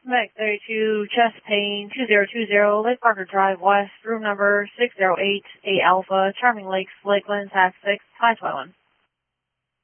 Meg 32, chest pain, 2020, Lake Parker Drive West, room number 608, A Alpha, Charming Lakes, Lakeland, Tax 6, High 21.